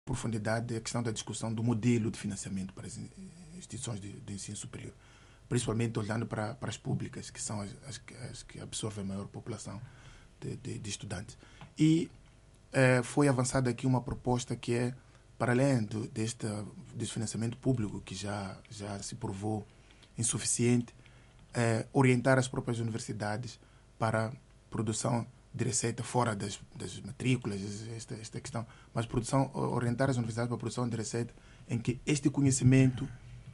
profundidade a questão da discussão do modelo de financiamento para as instituições de ensino superior, principalmente olhando para as públicas, que são as que absorvem a maior população de estudantes. E foi avançada aqui uma proposta que é, para além deste financiamento público, que já se provou insuficiente, orientar as próprias universidades para produção de receita fora das matrículas, esta questão, mas orientar as universidades para a produção de receita em que este conhecimento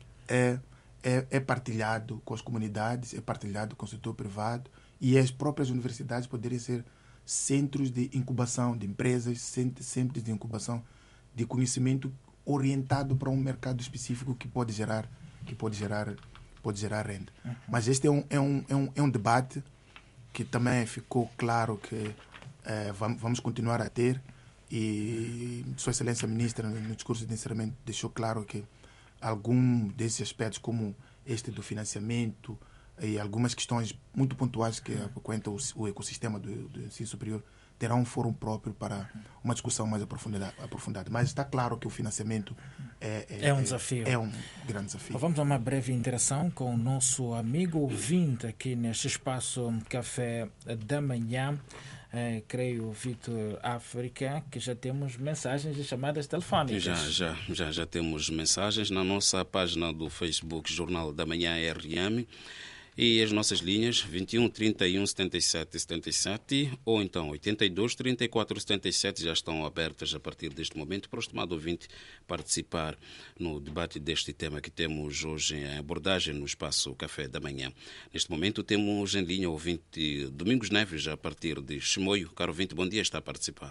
é partilhado com as comunidades, é partilhado com o setor privado, e as próprias universidades poderem ser centros de incubação de empresas, centros de incubação de conhecimento orientado para um mercado específico que pode gerar renda. Mas este é um debate que também ficou claro que vamos continuar a ter, e Sua Excelência Ministra, no discurso de encerramento, deixou claro que algum desses aspectos, como este do financiamento e algumas questões muito pontuais que frequentam o ecossistema do ensino superior, terá um fórum próprio para uma discussão mais aprofundada. Mas está claro que o financiamento é um desafio. É um grande desafio. Vamos a uma breve interação com o nosso amigo ouvinte aqui neste espaço Café da Manhã. Creio, Vitor África, que já temos mensagens e chamadas telefónicas. Já temos mensagens na nossa página do Facebook Jornal da Manhã RM. E as nossas linhas 21 31 77 77 ou então 82 34 77 já estão abertas a partir deste momento para o estimado ouvinte participar no debate deste tema que temos hoje em abordagem no espaço Café da Manhã. Neste momento temos em linha o ouvinte Domingos Neves a partir de Chimoio. Caro ouvinte, bom dia, está a participar.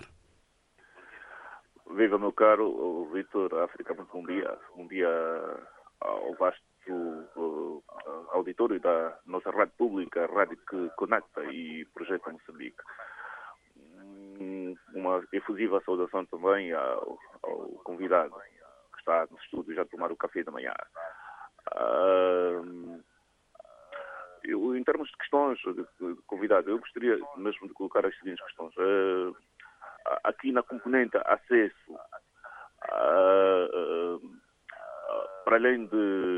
Viva, meu caro Vitor África, muito bom dia. Bom dia ao vasto auditório da nossa rádio pública, a rádio que conecta e projeta Moçambique. Uma efusiva saudação também ao convidado que está no estúdio já a tomar o café da manhã. Em termos de questões, convidado, eu gostaria mesmo de colocar as seguintes questões. Aqui na componente acesso, para além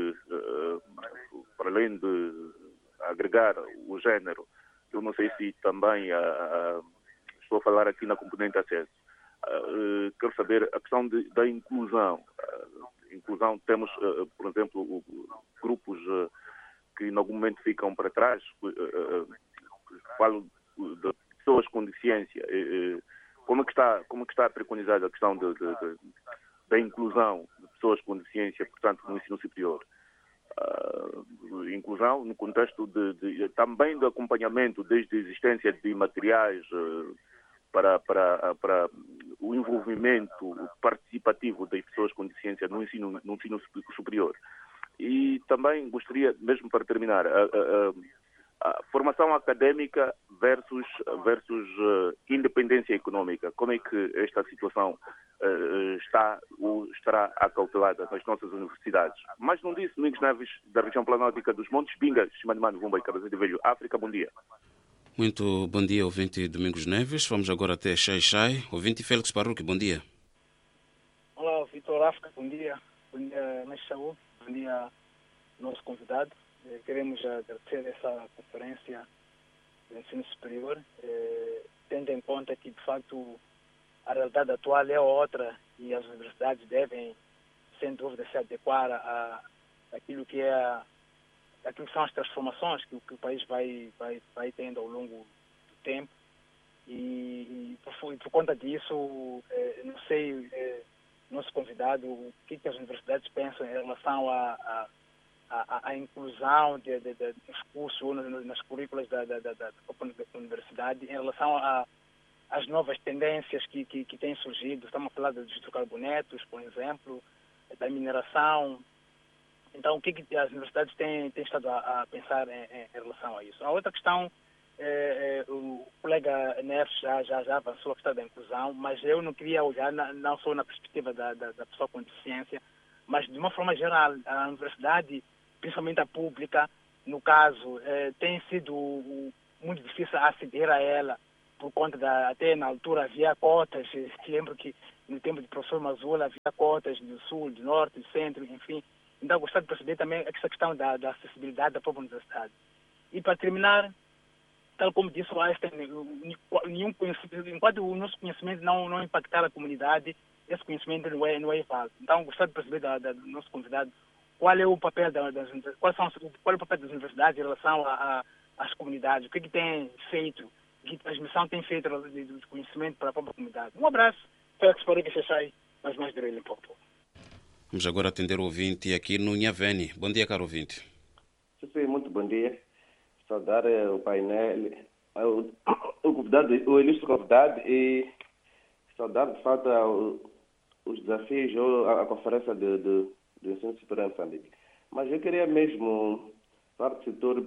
de agregar o género, eu não sei se também estou a falar aqui na componente acesso. Quero saber a questão da inclusão. Inclusão, temos, por exemplo, grupos que em algum momento ficam para trás. Falo de pessoas com deficiência. Como é que está preconizada a questão da inclusão de pessoas com deficiência, portanto, no ensino superior? Inclusão no contexto também do acompanhamento, desde a existência de materiais para o envolvimento participativo das pessoas com deficiência no ensino superior. E também gostaria, mesmo para terminar, a formação académica versus independência econômica. Como é que esta situação estará acautelada nas nossas universidades? Mas não disse, Domingos Neves, da região planáltica dos Montes, Binga, Chimanimano, Vumba e Cabeça de Velho, África, bom dia. Muito bom dia, ouvinte Domingos Neves. Vamos agora até Xai-Xai. Ouvinte Félix Parruque, bom dia. Olá, Vitor África, bom dia. Bom dia, Mestre Saúl. Bom dia, nosso convidado. Queremos agradecer essa conferência do ensino superior, tendo em conta que, de facto, a realidade atual é outra e as universidades devem, sem dúvida, se adequar àquilo que são as transformações que o país vai tendo ao longo do tempo. E por conta disso, não sei, nosso convidado, o que as universidades pensam em relação à inclusão dos cursos ou nas currículas da universidade, em relação às novas tendências que têm surgido. Estamos a falar dos hidrocarbonetos, por exemplo, da mineração. Então, o que as universidades têm estado a pensar em relação a isso? A outra questão, o colega Neves já avançou a questão da inclusão, mas eu não queria olhar não só na perspectiva da pessoa com deficiência, mas de uma forma geral. A universidade, principalmente a pública, no caso, tem sido muito difícil aceder a ela, por conta até na altura havia cotas. Lembro que no tempo do professor Mazula, havia cotas do sul, do norte, do centro, enfim. Então, gostaria de perceber também essa questão da acessibilidade da própria universidade. E, para terminar, tal como disse o Einstein, nenhum conhecimento, enquanto o nosso conhecimento não impactar a comunidade, esse conhecimento não é válido. Então, gostaria de perceber do nosso convidado qual é o papel das universidades, qual é o papel das universidades em relação às comunidades, o que tem feito, que transmissão tem feito de conhecimento para a própria comunidade. Um abraço, espero que seja aí, mas mais de ele, pouco. Vamos agora atender o ouvinte aqui no Nhavene. Bom dia, caro ouvinte. Sim, muito bom dia. Saudar o painel, o convidado, o ilustre convidado e saudar de fato os desafios ou a conferência do ensino superior em Moçambique. Mas eu queria mesmo falar do setor,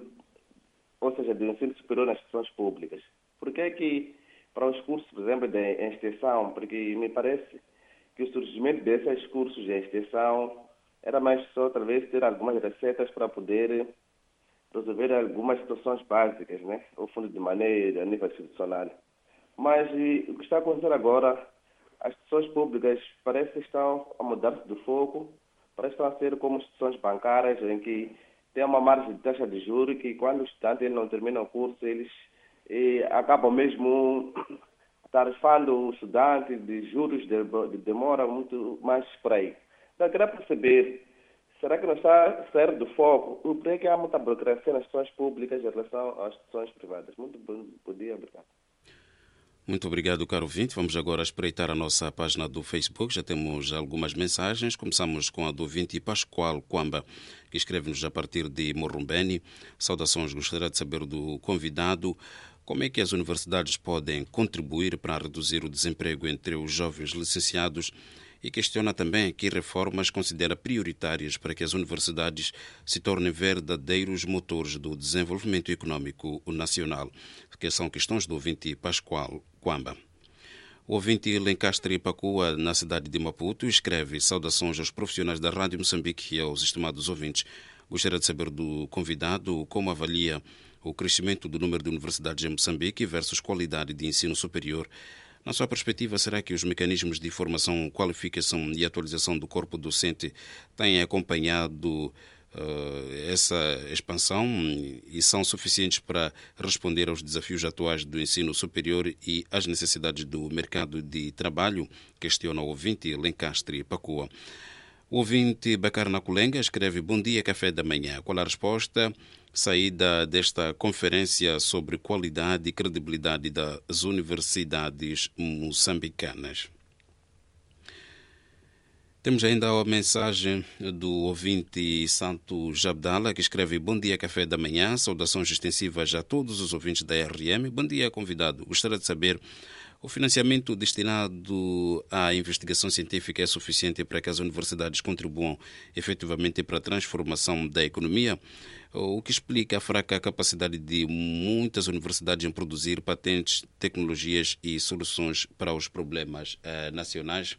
ou seja, do ensino superior nas instituições públicas. Porque é que para os cursos, por exemplo, de extensão, porque me parece que o surgimento desses cursos de extensão era mais só, talvez, ter algumas receitas para poder resolver algumas situações básicas, né? Ou fundo de maneira a nível institucional. Mas o que está acontecendo agora, as instituições públicas parece que estão a mudar-se do foco, parece que estão a ser como instituições bancárias, em que tem uma margem de taxa de juros que quando o estudante ele não termina o curso, eles acabam mesmo tarifando o estudante de juros de demora muito mais por aí. Então, eu queria perceber, será que não está a sair do foco? O porquê que há muita burocracia nas instituições públicas em relação às instituições privadas? Muito bom dia, obrigado. Muito obrigado, caro ouvinte. Vamos agora espreitar a nossa página do Facebook. Já temos algumas mensagens. Começamos com a do ouvinte Pascoal Quamba, que escreve-nos a partir de Morumbeni. Saudações, gostaria de saber do convidado como é que as universidades podem contribuir para reduzir o desemprego entre os jovens licenciados e questiona também que reformas considera prioritárias para que as universidades se tornem verdadeiros motores do desenvolvimento econômico nacional, que são questões do ouvinte Pascoal Quamba. O ouvinte Lencastre Pacua, na cidade de Maputo, escreve saudações aos profissionais da Rádio Moçambique e aos estimados ouvintes. Gostaria de saber do convidado como avalia o crescimento do número de universidades em Moçambique versus qualidade de ensino superior. Na sua perspectiva, será que os mecanismos de formação, qualificação e atualização do corpo docente têm acompanhado essa expansão e são suficientes para responder aos desafios atuais do ensino superior e às necessidades do mercado de trabalho? Questiona o ouvinte Lencastre Pacua. O ouvinte Bacar Naculenga escreve: Bom dia, café da manhã. Qual a resposta? Saída desta conferência sobre qualidade e credibilidade das universidades moçambicanas. Temos ainda a mensagem do ouvinte Santo Jabdala, que escreve: Bom dia, café da manhã. Saudações extensivas a todos os ouvintes da RM. Bom dia, convidado. Gostaria de saber, o financiamento destinado à investigação científica é suficiente para que as universidades contribuam efetivamente para a transformação da economia? O que explica a fraca capacidade de muitas universidades em produzir patentes, tecnologias e soluções para os problemas nacionais?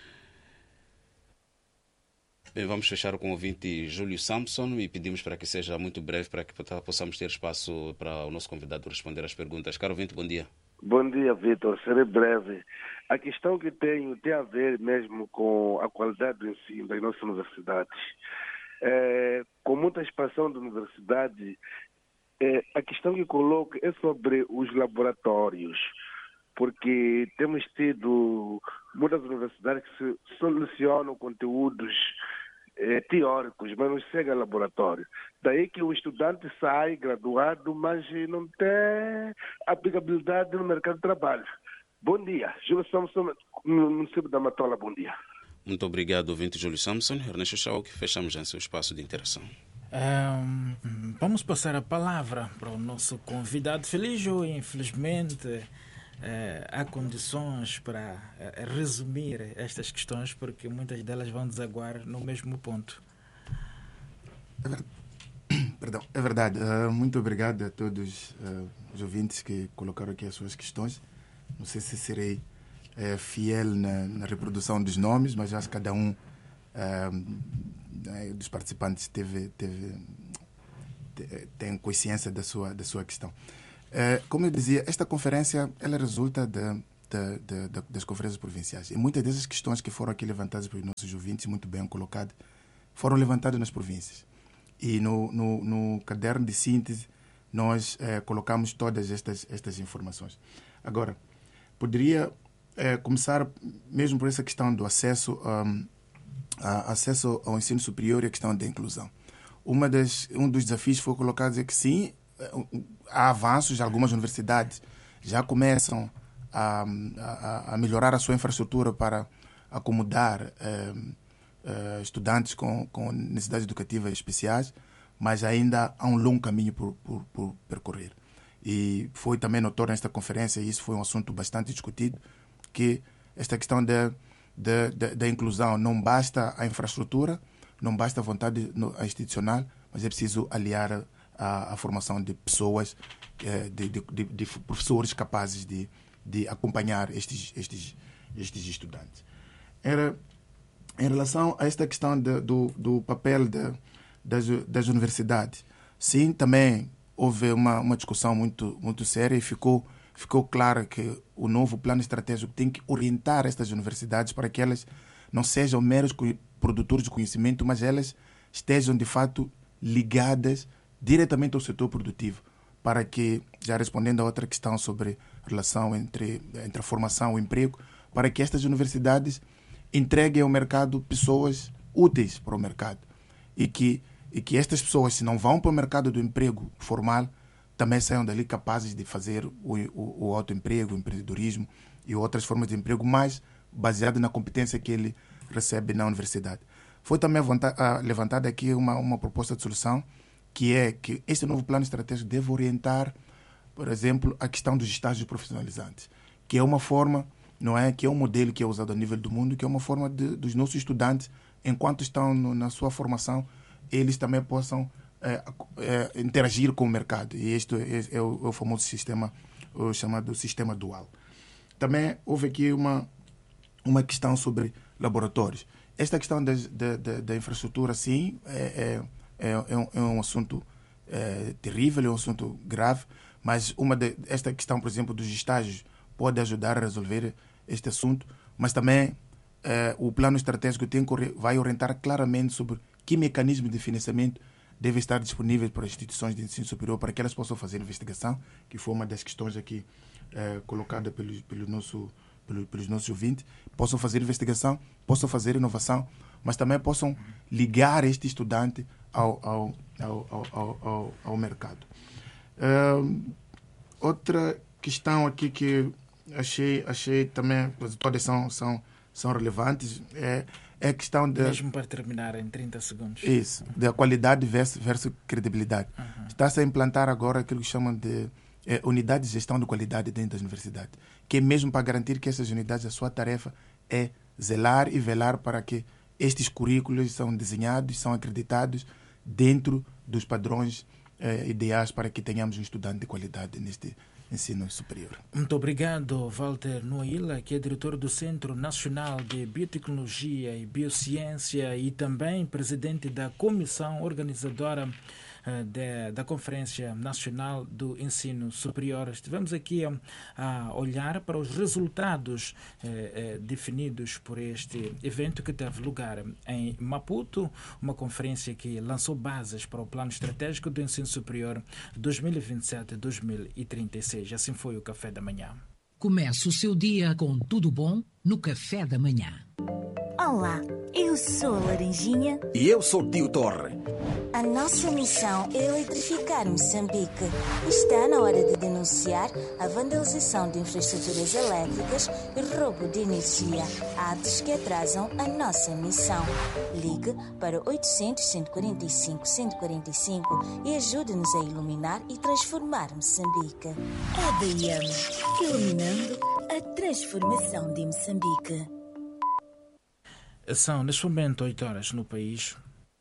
Bem, vamos fechar com o ouvinte Júlio Samson e pedimos para que seja muito breve, para que possamos ter espaço para o nosso convidado responder às perguntas. Caro ouvinte, bom dia. Bom dia, Vitor. Serei breve. A questão que tenho tem a ver mesmo com a qualidade do ensino das nossas universidades. Com muita expansão da universidade, a questão que coloco é sobre os laboratórios, porque temos tido muitas universidades que solucionam conteúdos teóricos, mas não chega ao laboratório. Daí que o estudante sai graduado, mas não tem aplicabilidade no mercado de trabalho. Bom dia. Júlio Samson, no município da Matola, bom dia. Muito obrigado, ouvinte Júlio Samson. Ernesto Chau, que fechamos já seu espaço de interação. Vamos passar a palavra para o nosso convidado. Feliz ou infelizmente, há condições para resumir estas questões, porque muitas delas vão desaguar no mesmo ponto. É verdade. Muito obrigado a todos os ouvintes que colocaram aqui as suas questões. Não sei se serei fiel na reprodução dos nomes, mas acho que cada um dos participantes tem consciência da sua questão. Como eu dizia, esta conferência ela resulta de das conferências provinciais. E muitas dessas questões que foram aqui levantadas pelos nossos ouvintes, muito bem colocadas, foram levantadas nas províncias. E no caderno de síntese nós colocamos todas estas informações. Agora, poderia começar mesmo por essa questão do acesso ao ensino superior e a questão da inclusão. Um dos desafios foi colocado é que sim, há avanços, algumas universidades já começam a melhorar a sua infraestrutura para acomodar estudantes com necessidades educativas especiais, mas ainda há um longo caminho por percorrer. E foi também notório nesta conferência, e isso foi um assunto bastante discutido, que esta questão da inclusão não basta a infraestrutura, não basta a vontade institucional, mas é preciso aliar a formação de pessoas, de professores capazes de acompanhar estes estudantes. Em relação a esta questão do papel das universidades, sim, também houve uma discussão muito séria e ficou claro que o novo plano estratégico tem que orientar estas universidades para que elas não sejam meros produtores de conhecimento, mas elas estejam, de fato, ligadas diretamente ao setor produtivo, para que, já respondendo a outra questão sobre a relação entre a formação e o emprego, para que estas universidades entreguem ao mercado pessoas úteis para o mercado e que estas pessoas, se não vão para o mercado do emprego formal, também saiam dali capazes de fazer o autoemprego, o empreendedorismo e outras formas de emprego mais baseado na competência que ele recebe na universidade. Foi também levantada aqui uma proposta de solução, que é que este novo plano estratégico deve orientar, por exemplo, a questão dos estágios profissionalizantes, que é uma forma, não é, que é um modelo que é usado a nível do mundo, que é uma forma dos nossos estudantes, enquanto estão na sua formação, eles também possam interagir com o mercado. E este é o famoso sistema, o chamado sistema dual. Também houve aqui uma questão sobre laboratórios. Esta questão da infraestrutura, sim, é um assunto terrível, é um assunto grave, mas esta questão, por exemplo, dos estágios pode ajudar a resolver este assunto, mas também o plano estratégico vai orientar claramente sobre que mecanismo de financiamento deve estar disponível para as instituições de ensino superior para que elas possam fazer investigação, que foi uma das questões aqui colocada pelos nossos ouvintes, possam fazer investigação, possam fazer inovação, mas também possam ligar este estudante ao mercado. Outra questão aqui que achei também, todas são relevantes, é a questão da... Mesmo para terminar em 30 segundos. Isso, da qualidade versus credibilidade. Uhum. Está-se a implantar agora aquilo que chamam de unidade de gestão de qualidade dentro das universidades, que é mesmo para garantir que essas unidades, a sua tarefa é zelar e velar para que estes currículos são desenhados, são acreditados dentro dos padrões ideais para que tenhamos um estudante de qualidade neste ensino superior. Muito obrigado, Walter Noila, que é diretor do Centro Nacional de Biotecnologia e Biociência e também presidente da comissão organizadora da Conferência Nacional do Ensino Superior. Estivemos aqui a olhar para os resultados definidos por este evento que teve lugar em Maputo, uma conferência que lançou bases para o Plano Estratégico do Ensino Superior 2027-2036. Assim foi o Café da Manhã. Comece o seu dia com tudo bom no Café da Manhã. Olá, eu sou a Laranjinha. E eu sou o Tio Torre. A nossa missão é eletrificar Moçambique. Está na hora de denunciar a vandalização de infraestruturas elétricas e roubo de energia, atos que atrasam a nossa missão. Ligue para 800-145-145 e ajude-nos a iluminar e transformar Moçambique. EDM, iluminando a transformação de Moçambique. São, neste momento, 8 horas no país.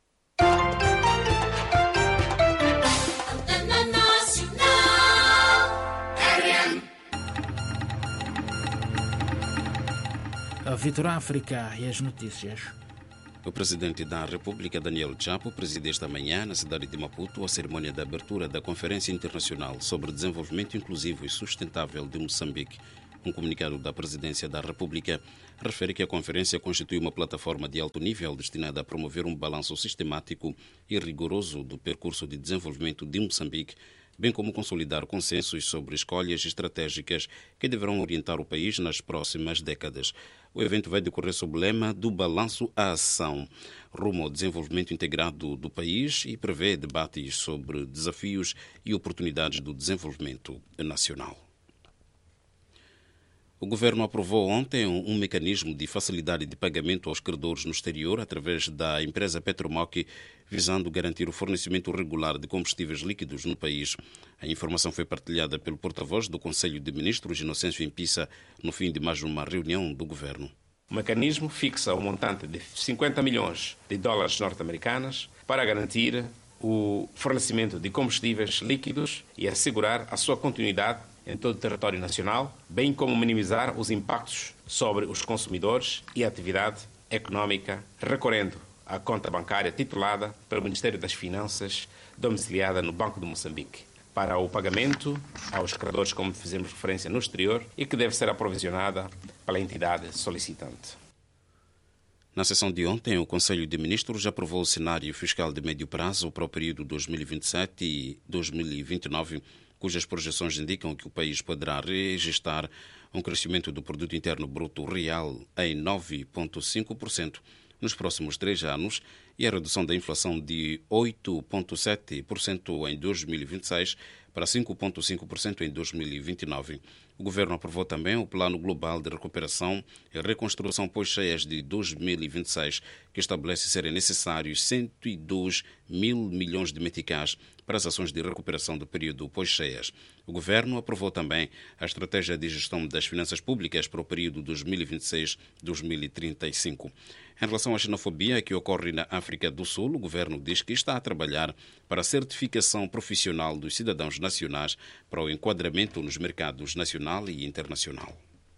A Vitor África e as notícias. O presidente da República, Daniel Chapo, preside esta manhã na cidade de Maputo a cerimônia de abertura da Conferência Internacional sobre Desenvolvimento Inclusivo e Sustentável de Moçambique, Um comunicado da Presidência da República refere que a conferência constitui uma plataforma de alto nível destinada a promover um balanço sistemático e rigoroso do percurso de desenvolvimento de Moçambique, bem como consolidar consensos sobre escolhas estratégicas que deverão orientar o país nas próximas décadas. O evento vai decorrer sob o lema do balanço à ação, rumo ao desenvolvimento integrado do país, e prevê debates sobre desafios e oportunidades do desenvolvimento nacional. O Governo aprovou ontem um mecanismo de facilidade de pagamento aos credores no exterior através da empresa Petromoc, visando garantir o fornecimento regular de combustíveis líquidos no país. A informação foi partilhada pelo porta-voz do Conselho de Ministros, Inocêncio Impissa, no fim de mais uma reunião do Governo. O mecanismo fixa um montante de 50 milhões de dólares norte-americanos para garantir o fornecimento de combustíveis líquidos e assegurar a sua continuidade em todo o território nacional, bem como minimizar os impactos sobre os consumidores e a atividade económica, recorrendo à conta bancária titulada pelo Ministério das Finanças, domiciliada no Banco de Moçambique, para o pagamento aos credores, como fizemos referência, no exterior, e que deve ser aprovisionada pela entidade solicitante. Na sessão de ontem, o Conselho de Ministros aprovou o cenário fiscal de médio prazo para o período 2027 e 2029, cujas projeções indicam que o país poderá registrar um crescimento do Produto Interno Bruto real em 9,5% nos próximos 3 anos e a redução da inflação de 8,7% em 2026 para 5,5% em 2029. O Governo aprovou também o Plano Global de Recuperação e Reconstrução pós-cheias de 2026, que estabelece serem necessários 102 mil milhões de meticais para as ações de recuperação do período pós-cheias. O Governo aprovou também a Estratégia de Gestão das Finanças Públicas para o período 2026-2035. Em relação à xenofobia que ocorre na África do Sul, o Governo diz que está a trabalhar para a certificação profissional dos cidadãos nacionais para o enquadramento nos mercados nacional e internacional.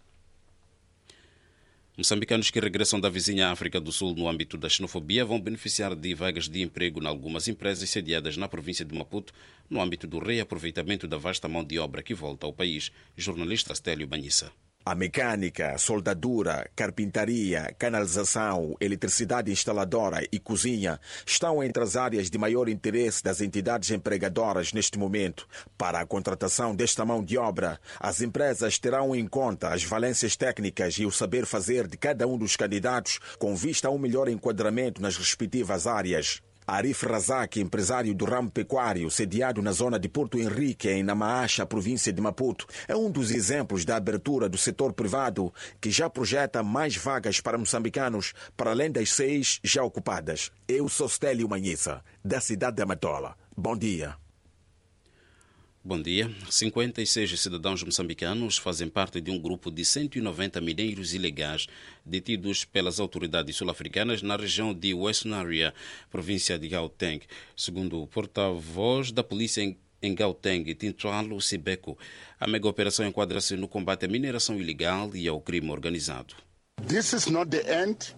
Moçambicanos que regressam da vizinha África do Sul no âmbito da xenofobia vão beneficiar de vagas de emprego em algumas empresas sediadas na província de Maputo, no âmbito do reaproveitamento da vasta mão de obra que volta ao país. Jornalista Stélio Banhissa. A mecânica, soldadura, carpintaria, canalização, eletricidade instaladora e cozinha estão entre as áreas de maior interesse das entidades empregadoras neste momento. Para a contratação desta mão de obra, as empresas terão em conta as valências técnicas e o saber fazer de cada um dos candidatos com vista a um melhor enquadramento nas respectivas áreas. Arif Razak, empresário do ramo pecuário, sediado na zona de Porto Henrique, em Namaacha, província de Maputo, é um dos exemplos da abertura do setor privado, que já projeta mais vagas para moçambicanos, para além das 6 já ocupadas. Eu sou Stélio Manhissa, da cidade de Amatola. Bom dia. Bom dia. 56 cidadãos moçambicanos fazem parte de um grupo de 190 mineiros ilegais detidos pelas autoridades sul-africanas na região de Western Area, província de Gauteng. Segundo o porta-voz da polícia em Gauteng, Tintwalo Sibeko, a mega-operação enquadra-se no combate à mineração ilegal e ao crime organizado. This is not the end.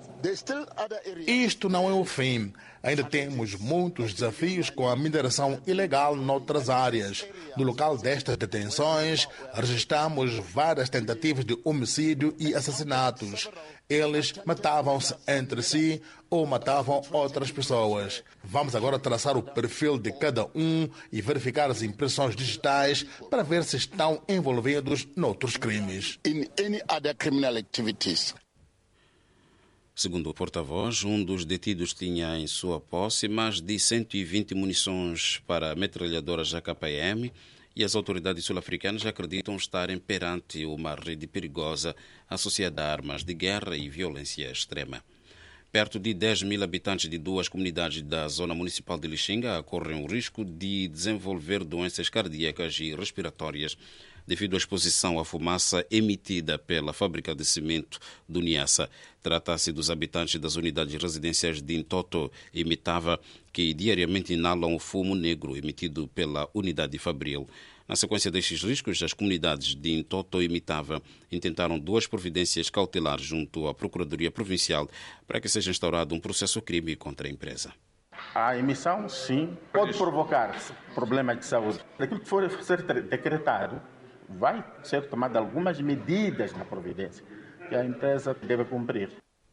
Isto não é o fim. Ainda temos muitos desafios com a mineração ilegal noutras áreas. No local destas detenções, registramos várias tentativas de homicídio e assassinatos. Eles matavam-se entre si ou matavam outras pessoas. Vamos agora traçar o perfil de cada um e verificar as impressões digitais para ver se estão envolvidos noutros crimes. In any other criminal activities. Segundo o porta-voz, um dos detidos tinha em sua posse mais de 120 munições para metralhadoras AKM e as autoridades sul-africanas acreditam estarem perante uma rede perigosa associada a armas de guerra e violência extrema. Perto de 10 mil habitantes de 2 comunidades da zona municipal de Lixinga correm o risco de desenvolver doenças cardíacas e respiratórias devido à exposição à fumaça emitida pela fábrica de cimento do Niassa. Trata-se dos habitantes das unidades residenciais de Ntoto e Mitava, que diariamente inalam o fumo negro emitido pela unidade fabril. Na sequência destes riscos, as comunidades de Ntoto e Mitava intentaram 2 providências cautelares junto à Procuradoria Provincial para que seja instaurado um processo crime contra a empresa. A emissão, sim, pode provocar problemas de saúde. Aquilo que for ser decretado vai ser tomada algumas medidas na providência que a empresa deve cumprir.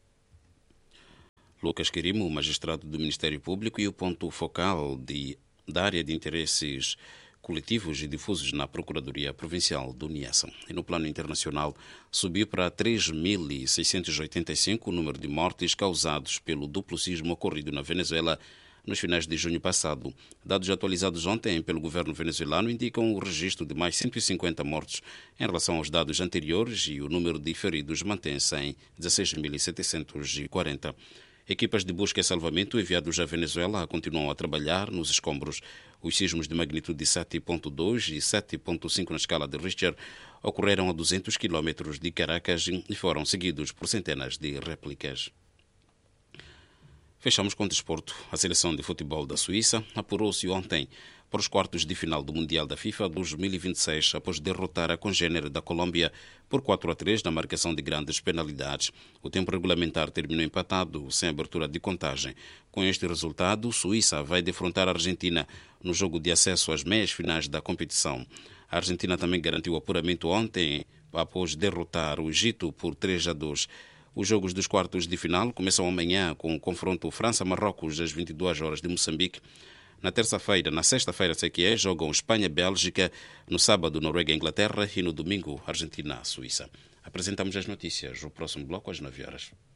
Lucas Quirimo, magistrado do Ministério Público e o ponto focal da área de interesses coletivos e difusos na Procuradoria Provincial do Niassa. E no plano internacional, subiu para 3.685 o número de mortes causados pelo duplo sismo ocorrido na Venezuela nos finais de junho passado. Dados atualizados ontem pelo governo venezuelano indicam o registro de mais 150 mortos em relação aos dados anteriores e o número de feridos mantém-se em 16.740. Equipas de busca e salvamento enviados à Venezuela continuam a trabalhar nos escombros. Os sismos de magnitude 7.2 e 7.5 na escala de Richter ocorreram a 200 km de Caracas e foram seguidos por centenas de réplicas. Fechamos com o desporto. A seleção de futebol da Suíça apurou-se ontem para os quartos de final do Mundial da FIFA 2026 após derrotar a congênere da Colômbia por 4-3 na marcação de grandes penalidades. O tempo regulamentar terminou empatado, sem abertura de contagem. Com este resultado, Suíça vai defrontar a Argentina no jogo de acesso às meias finais da competição. A Argentina também garantiu o apuramento ontem após derrotar o Egito por 3-2. Os jogos dos quartos de final começam amanhã com o confronto França-Marrocos às 22 horas de Moçambique. Na sexta-feira, jogam Espanha-Bélgica, no sábado, Noruega-Inglaterra e no domingo, Argentina-Suíça. Apresentamos as notícias. O próximo bloco às 9 horas.